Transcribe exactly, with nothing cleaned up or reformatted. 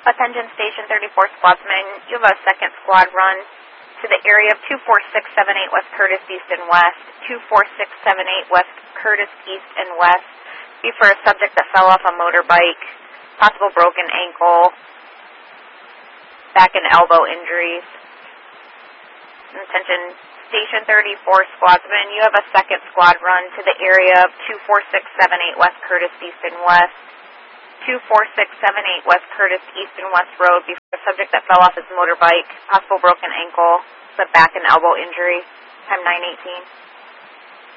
Attention Station thirty-four Squadsman, you have a second squad run to the area of two four six seven eight West Curtis East and West, two four six seven eight West Curtis East and West. Be for a subject that fell off a motorbike, possible broken ankle, back and elbow injuries. Attention Station thirty-four Squadsman, you have a second squad run to the area of two four six seven eight West Curtis East and West, two four six seven eight West Curtis East and West Road. Before a subject that fell off his motorbike, possible broken ankle, the back and elbow injury. Time nine eighteen.